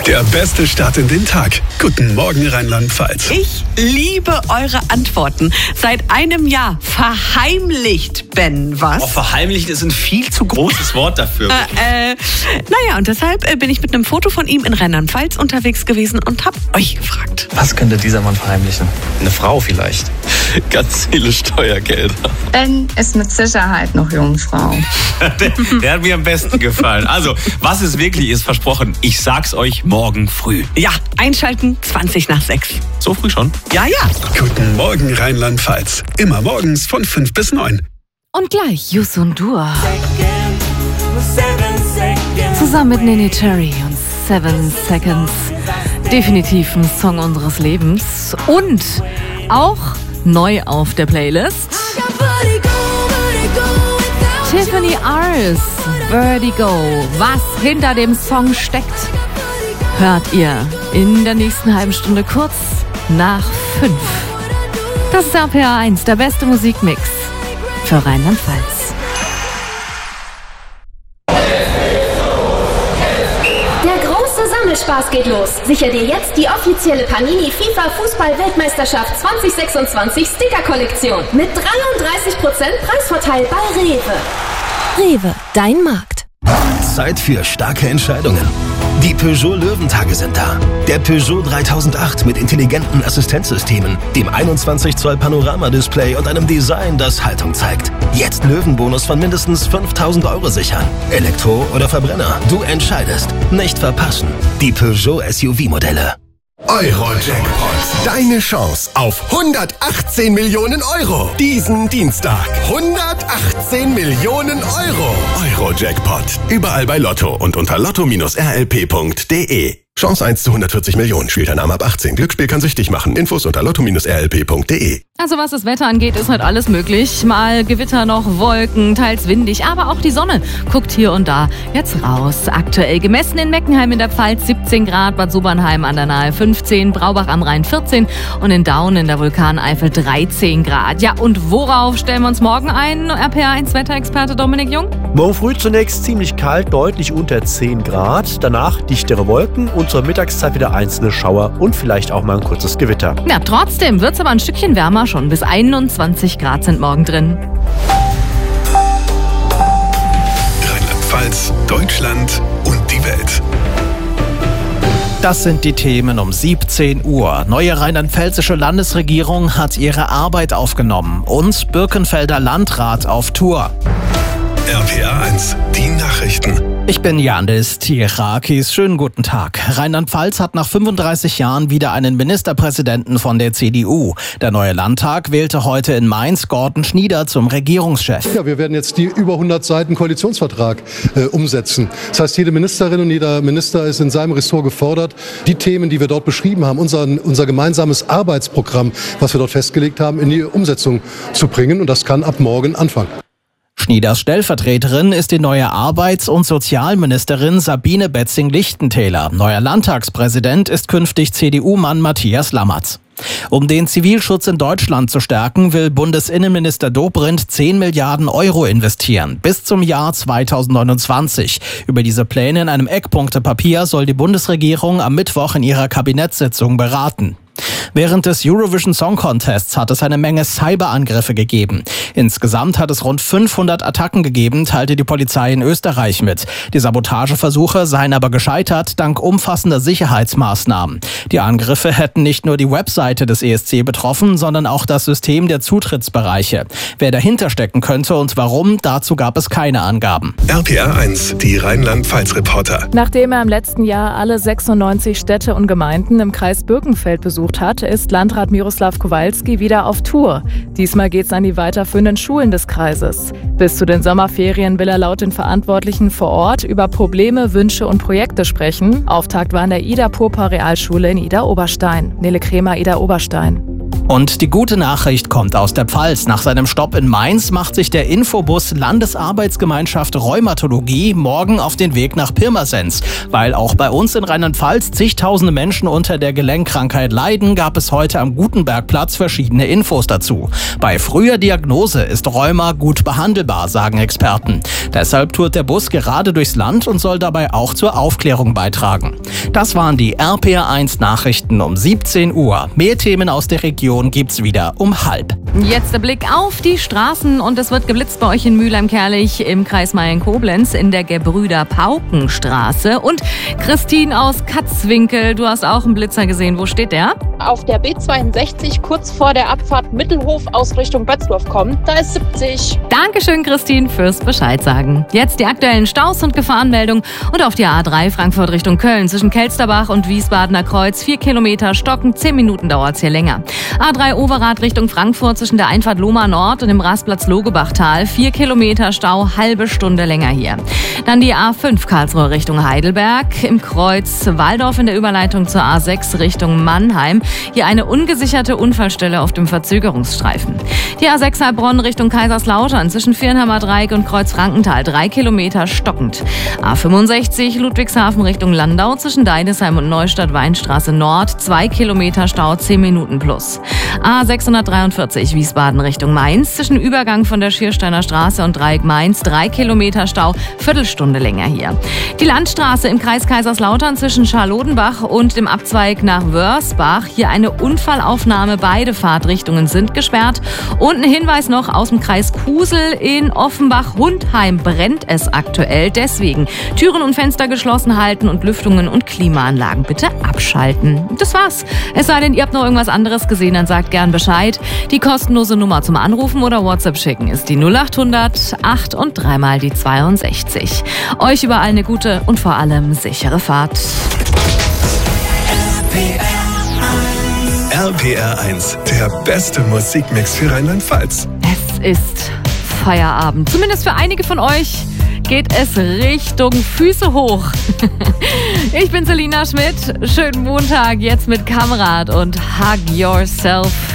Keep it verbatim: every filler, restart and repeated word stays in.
Der beste Start in den Tag. Guten Morgen, Rheinland-Pfalz. Ich liebe eure Antworten. Seit einem Jahr verheimlicht Ben was. Oh, verheimlichen ist ein viel zu großes Wort dafür. Äh, äh, naja, und deshalb äh, bin ich mit einem Foto von ihm in Rheinland-Pfalz unterwegs gewesen und habe euch gefragt. Was könnte dieser Mann verheimlichen? Eine Frau vielleicht. Ganz viele Steuergelder. Ben ist mit Sicherheit noch Jungfrau. der, der hat mir am besten gefallen. Also, was es wirklich ist, versprochen, ich sag's euch morgen früh. Ja, einschalten, zwanzig nach sechs. So früh schon? Ja, ja. Guten Morgen, Rheinland-Pfalz. Immer morgens von fünf bis neun. Und gleich Youssou N'Dour. Zusammen mit Neneh Cherry und Seven Seconds. Definitiv ein Song unseres Lebens. Und auch neu auf der Playlist Tiffany Ars, Vertigo. Was hinter dem Song steckt, hört ihr in der nächsten halben Stunde kurz nach fünf. Das ist R P R eins, der beste Musikmix für Rheinland-Pfalz. Der große Sammelspaß geht los. Sicher dir jetzt die offizielle Panini FIFA Fußball-Weltmeisterschaft zwanzig sechsundzwanzig Sticker-Kollektion mit dreiunddreißig Prozent Preisvorteil bei Rewe. Rewe, dein Markt. Zeit für starke Entscheidungen. Die Peugeot Löwentage sind da. Der Peugeot dreitausendacht mit intelligenten Assistenzsystemen, dem einundzwanzig Zoll Panorama-Display und einem Design, das Haltung zeigt. Jetzt Löwenbonus von mindestens fünftausend Euro sichern. Elektro oder Verbrenner, du entscheidest. Nicht verpassen. Die Peugeot S U V-Modelle. Euro-Jackpot. Deine Chance auf hundertachtzehn Millionen Euro. Diesen Dienstag. hundertachtzehn Millionen Euro. Euro-Jackpot. Überall bei Lotto und unter lotto Bindestrich r l p punkt d e. Chance eins zu hundertvierzig Millionen. Spielt ein Arm ab achtzehn. Glücksspiel kann süchtig machen. Infos unter lotto Bindestrich r l p punkt d e. Also was das Wetter angeht, ist heute alles möglich. Mal Gewitter noch, Wolken, teils windig, aber auch die Sonne guckt hier und da jetzt raus. Aktuell gemessen in Meckenheim in der Pfalz siebzehn Grad, Bad Sobernheim an der Nahe fünfzehn, Braubach am Rhein vierzehn und in Daun in der Vulkaneifel dreizehn Grad. Ja, und worauf stellen wir uns morgen ein, R P R eins Wetterexperte Dominik Jung? Morgen früh zunächst ziemlich kalt, deutlich unter zehn Grad. Danach dichtere Wolken und zur Mittagszeit wieder einzelne Schauer und vielleicht auch mal ein kurzes Gewitter. Ja, trotzdem wird es aber ein Stückchen wärmer. Schon bis einundzwanzig Grad sind morgen drin. Rheinland-Pfalz, Deutschland und die Welt. Das sind die Themen um siebzehn Uhr. Neue rheinland-pfälzische Landesregierung hat ihre Arbeit aufgenommen und Birkenfelder Landrat auf Tour. R P R eins, die Nachrichten. Ich bin Yandis Tirakis. Schönen guten Tag. Rheinland-Pfalz hat nach fünfunddreißig Jahren wieder einen Ministerpräsidenten von der C D U. Der neue Landtag wählte heute in Mainz Gordon Schnieder zum Regierungschef. Ja, wir werden jetzt die über hundert Seiten Koalitionsvertrag äh, umsetzen. Das heißt, jede Ministerin und jeder Minister ist in seinem Ressort gefordert, die Themen, die wir dort beschrieben haben, unser, unser gemeinsames Arbeitsprogramm, was wir dort festgelegt haben, in die Umsetzung zu bringen. Und das kann ab morgen anfangen. Schnieders Stellvertreterin ist die neue Arbeits- und Sozialministerin Sabine Betzing-Lichtentäler. Neuer Landtagspräsident ist künftig C D U-Mann Matthias Lammertz. Um den Zivilschutz in Deutschland zu stärken, will Bundesinnenminister Dobrindt zehn Milliarden Euro investieren, bis zum Jahr zweitausendneunundzwanzig. Über diese Pläne in einem Eckpunktepapier soll die Bundesregierung am Mittwoch in ihrer Kabinettssitzung beraten. Während des Eurovision Song Contests hat es eine Menge Cyberangriffe gegeben. Insgesamt hat es rund fünfhundert Attacken gegeben, teilte die Polizei in Österreich mit. Die Sabotageversuche seien aber gescheitert dank umfassender Sicherheitsmaßnahmen. Die Angriffe hätten nicht nur die Webseite des E S C betroffen, sondern auch das System der Zutrittsbereiche. Wer dahinter stecken könnte und warum, dazu gab es keine Angaben. R P R eins, die Rheinland-Pfalz-Reporter. Nachdem er im letzten Jahr alle sechsundneunzig Städte und Gemeinden im Kreis Birkenfeld besucht hat, ist Landrat Miroslav Kowalski wieder auf Tour. Diesmal geht's an die weiterführenden Schulen des Kreises. Bis zu den Sommerferien will er laut den Verantwortlichen vor Ort über Probleme, Wünsche und Projekte sprechen. Auftakt war in der Ida-Popa-Realschule in Ida-Oberstein. Nele Kremer, Ida-Oberstein. Und die gute Nachricht kommt aus der Pfalz. Nach seinem Stopp in Mainz macht sich der Infobus Landesarbeitsgemeinschaft Rheumatologie morgen auf den Weg nach Pirmasens. Weil auch bei uns in Rheinland-Pfalz zigtausende Menschen unter der Gelenkkrankheit leiden, gab es heute am Gutenbergplatz verschiedene Infos dazu. Bei früher Diagnose ist Rheuma gut behandelbar, sagen Experten. Deshalb tourt der Bus gerade durchs Land und soll dabei auch zur Aufklärung beitragen. Das Das waren die R P R eins Nachrichten um siebzehn Uhr. Mehr Themen aus der Region gibt's wieder um halb. Jetzt der Blick auf die Straßen und es wird geblitzt bei euch in Mülheim-Kerlich im Kreis Mayen-Koblenz in der Gebrüder-Pauken-Straße. Und Christine aus Katzwinkel, du hast auch einen Blitzer gesehen. Wo steht der? Auf der B zweiundsechzig, kurz vor der Abfahrt Mittelhof aus Richtung Bötzdorf kommt. Da ist siebzig. Dankeschön, Christine, fürs Bescheid sagen. Jetzt die aktuellen Staus und Gefahrenmeldungen und auf die A drei Frankfurt Richtung Köln zwischen Kelsterbach und Wiesbadener Kreuz. Vier Kilometer stocken, zehn Minuten dauert's hier länger. A drei Overath Richtung Frankfurt zwischen der Einfahrt Lohmar Nord und dem Rastplatz Logebachtal. Vier Kilometer Stau, halbe Stunde länger hier. Dann die A fünf Karlsruhe Richtung Heidelberg. Im Kreuz Waldorf in der Überleitung zur A sechs Richtung Mannheim. Hier eine ungesicherte Unfallstelle auf dem Verzögerungsstreifen. Die A sechs Heilbronn Richtung Kaiserslautern zwischen Viernheimer Dreieck und Kreuz Frankenthal. Drei Kilometer stockend. A fünfundsechzig Ludwigshafen Richtung Landau zwischen Deidesheim und Neustadt-Weinstraße Nord. Zwei Kilometer Stau, zehn Minuten plus. A sechshundertdreiundvierzig Wiesbaden Richtung Mainz zwischen Übergang von der Schiersteiner Straße und Dreieck Mainz. Drei Kilometer Stau, Viertelstunde länger hier. Die Landstraße im Kreis Kaiserslautern zwischen Scharlodenbach und dem Abzweig nach Wörsbach. Hier eine Unfallaufnahme. Beide Fahrtrichtungen sind gesperrt. Und ein Hinweis noch aus dem Kreis Kusel in Offenbach-Hundheim brennt es aktuell. Deswegen Türen und Fenster geschlossen halten und Lüftungen und Klimaanlagen bitte abschalten. Das war's. Es sei denn, ihr habt noch irgendwas anderes gesehen, dann sagt gern Bescheid. Die kostenlose Nummer zum Anrufen oder WhatsApp schicken ist die null achthundert acht und dreimal die zweiundsechzig. Euch überall eine gute und vor allem sichere Fahrt. R P R eins, der beste Musikmix für Rheinland-Pfalz. Es ist Feierabend. Zumindest für einige von euch geht es Richtung Füße hoch. Ich bin Selina Schmidt. Schönen Montag jetzt mit Kamerad und Hug Yourself.